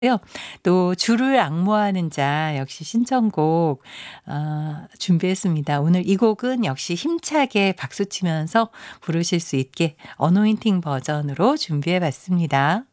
요. 또 주를 앙모하는 자 역시 신청곡 준비했습니다. 오늘 이 곡은 역시 힘차게 박수 치면서 부르실 수 있게 어노인팅 버전으로 준비해 봤습니다.